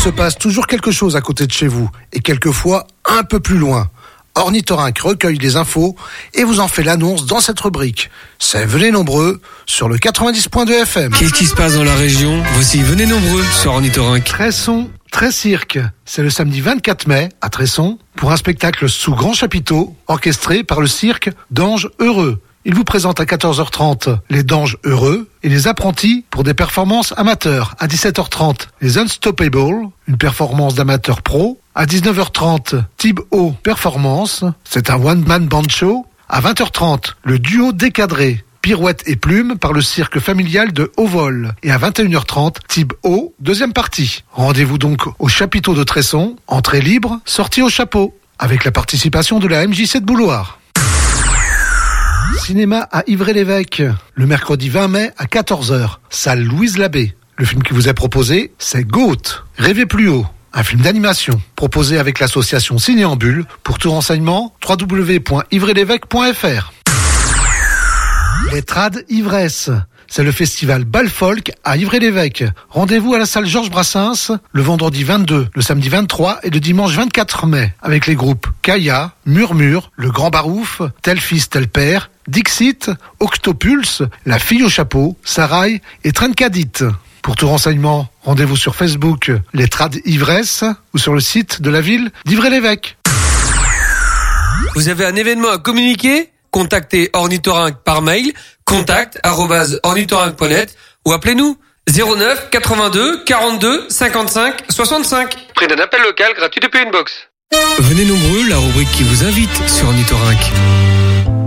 se passe toujours quelque chose à côté de chez vous, et quelquefois un peu plus loin. Ornithorynque recueille les infos et vous en fait l'annonce dans cette rubrique. C'est Venez nombreux sur le 90.2 FM. Qu'est-ce qui se passe dans la région? Voici Venez nombreux sur Ornithorynque. Tresson, Tressirque. C'est le samedi 24 mai à Tresson pour un spectacle sous grand chapiteau orchestré par le cirque d'Anges Heureux. Il vous présente à 14h30 les Danges Heureux et les Apprentis pour des performances amateurs. À 17h30, les Unstoppable, une performance d'amateur pro. À 19h30, Thibaut Performance, c'est un one-man band show. À 20h30, le duo décadré, Pirouette et Plume par le cirque familial de Haut-Vol. Et à 21h30, Thibaut, deuxième partie. Rendez-vous donc au chapiteau de Tresson, entrée libre, sortie au chapeau, avec la participation de la MJC de Bouloir. Cinéma à Ivry-l'Évêque, le mercredi 20 mai à 14h, salle Louise Labbé. Le film qui vous est proposé, c'est Goat, Rêvez plus haut, un film d'animation proposé avec l'association Cinéambule. Pour tout renseignement, www.ivry-l'évêque.fr. Les Trades Ivresse, c'est le festival Bal Folk à Ivry-l'Évêque. Rendez-vous à la salle Georges Brassens le vendredi 22, le samedi 23 et le dimanche 24 mai avec les groupes Kaya, Murmure, Le Grand Barouf, Tel Fils Tel Père, Dixit, Octopulse, La Fille au Chapeau, Sarail et Trencadit. Pour tout renseignement, rendez-vous sur Facebook Les Trades Ivresse ou sur le site de la ville d'Ivry-l'Évêque. Vous avez un événement à communiquer? Contactez Ornithorynque par mail, contact@ornithorynque.net ou appelez-nous 09 82 42 55 65. Prix d'un appel local gratuit depuis une box. Venez nombreux, la rubrique qui vous invite sur Ornithorynque.